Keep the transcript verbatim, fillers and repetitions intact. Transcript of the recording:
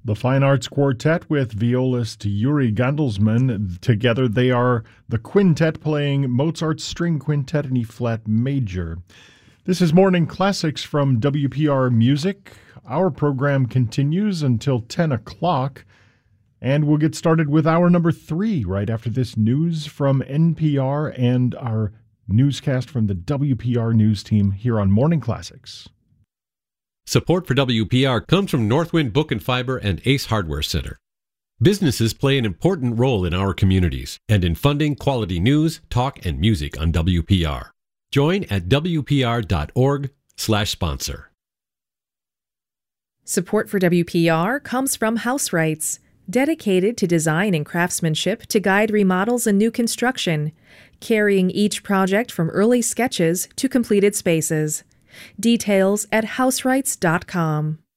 The Fine Arts Quartet with violist Yuri Gandelsman. Together they are the quintet playing Mozart's String Quintet in E-flat major. This is Morning Classics from W P R Music. Our program continues until ten o'clock, and we'll get started with hour number three right after this news from N P R and our newscast from the W P R News team here on Morning Classics. Support for W P R comes from Northwind Book and Fiber and Ace Hardware Center. Businesses play an important role in our communities and in funding quality news, talk, and music on W P R. Join at W P R dot org slash sponsor. Support for W P R comes from House Rights, dedicated to design and craftsmanship to guide remodels and new construction, carrying each project from early sketches to completed spaces. Details at house rights dot com.